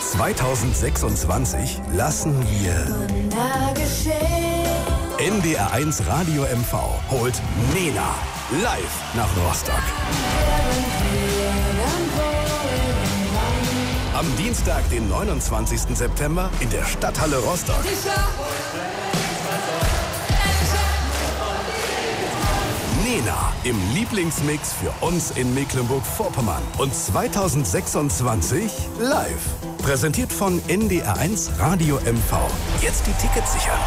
2026 lassen wir NDR1 Radio MV holt Nena live nach Rostock. Am Dienstag, den 29. September in der Stadthalle Rostock. Nena im Lieblingsmix für uns in Mecklenburg-Vorpommern und 2026 live. Präsentiert von NDR1 Radio MV. Jetzt die Tickets sichern.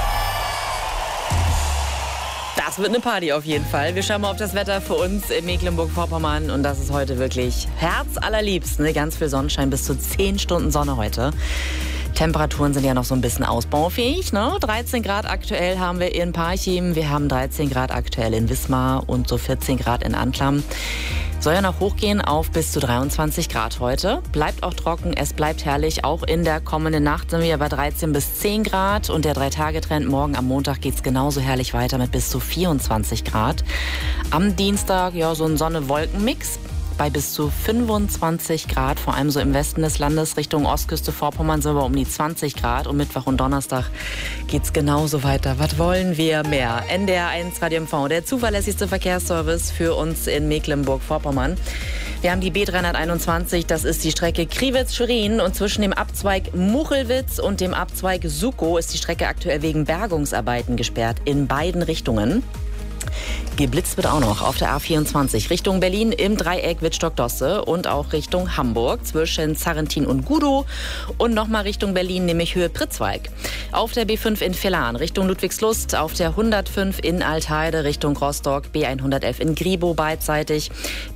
Das wird eine Party auf jeden Fall. Wir schauen mal auf das Wetter für uns in Mecklenburg-Vorpommern. Und das ist heute wirklich herzallerliebst. Ne? Ganz viel Sonnenschein, bis zu 10 Stunden Sonne heute. Temperaturen sind ja noch so ein bisschen ausbaufähig. Ne? 13 Grad aktuell haben wir in Parchim. Wir haben 13 Grad aktuell in Wismar und so 14 Grad in Anklam. Soll ja noch hochgehen auf bis zu 23 Grad heute. Bleibt auch trocken, es bleibt herrlich. Auch in der kommenden Nacht sind wir bei 13 bis 10 Grad. Und der 3-Tage-Trend morgen am Montag geht es genauso herrlich weiter mit bis zu 24 Grad. Am Dienstag ja so ein Sonne-Wolken-Mix bei bis zu 25 Grad, vor allem so im Westen des Landes. Richtung Ostküste Vorpommern sind wir um die 20 Grad. Und Mittwoch und Donnerstag geht's genauso weiter. Was wollen wir mehr? NDR1 Radio MV, der zuverlässigste Verkehrsservice für uns in Mecklenburg-Vorpommern. Wir haben die B321, das ist die Strecke Kriwitz-Schwerin. Und zwischen dem Abzweig Muchelwitz und dem Abzweig Sukow ist die Strecke aktuell wegen Bergungsarbeiten gesperrt in beiden Richtungen. Geblitzt wird auch noch auf der A24 Richtung Berlin im Dreieck Wittstock-Dosse und auch Richtung Hamburg zwischen Zarrentin und Gudow und nochmal Richtung Berlin, nämlich Höhe Pritzwalk. Auf der B5 in Villaren Richtung Ludwigslust, auf der 105 in Altheide Richtung Rostock, B111 in Gribow beidseitig,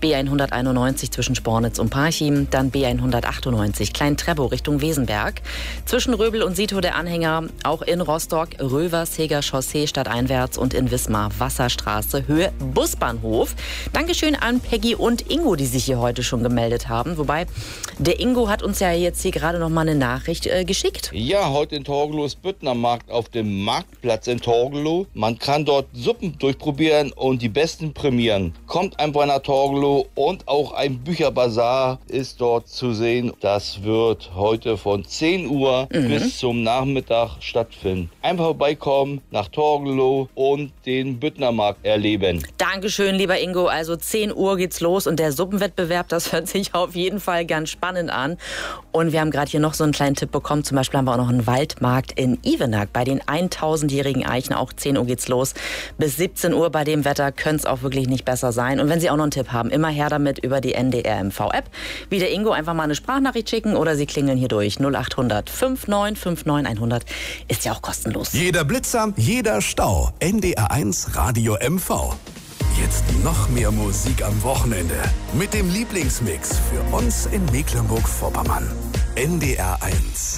B191 zwischen Spornitz und Parchim, dann B198 Klein-Treppow Richtung Wesenberg. Zwischen Röbel und Sito der Anhänger, auch in Rostock, Röversheger Chaussee stadteinwärts und in Wismar Wasserstraße Höhe Busbahnhof. Dankeschön an Peggy und Ingo, die sich hier heute schon gemeldet haben. Wobei, der Ingo hat uns ja jetzt hier gerade noch mal eine Nachricht geschickt. Ja, heute in Torgelow ist Büttnermarkt auf dem Marktplatz in Torgelow. Man kann dort Suppen durchprobieren und die besten prämieren. Kommt einfach nach Torgelow und auch ein Bücherbazar ist dort zu sehen. Das wird heute von 10 Uhr bis zum Nachmittag stattfinden. Einfach vorbeikommen nach Torgelow und den Büttnermarkt erleben. Dankeschön, lieber Ingo. Also 10 Uhr geht's los und der Suppenwettbewerb, das hört sich auf jeden Fall ganz spannend an. Und wir haben gerade hier noch so einen kleinen Tipp bekommen. Zum Beispiel haben wir auch noch einen Waldmarkt in Ivenack bei den 1000-jährigen Eichen. Auch 10 Uhr geht's los. Bis 17 Uhr bei dem Wetter könnte es auch wirklich nicht besser sein. Und wenn Sie auch noch einen Tipp haben, immer her damit über die NDR-MV-App. Wie der Ingo, einfach mal eine Sprachnachricht schicken oder Sie klingeln hier durch. 0800 5959 100 ist ja auch kostenlos. Jeder Blitzer, jeder Stau. NDR1 Radio MV. Jetzt noch mehr Musik am Wochenende. Mit dem Lieblingsmix für uns in Mecklenburg-Vorpommern. NDR1.